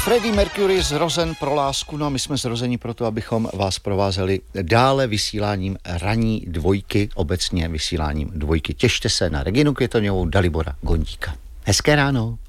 Freddie Mercury zrozen pro lásku, no a my jsme zrozeni proto, abychom vás provázeli dále vysíláním ranní dvojky, obecně vysíláním dvojky. Těšte se na Reginu Květoňovou, Dalibora Gondíka. Hezké ráno.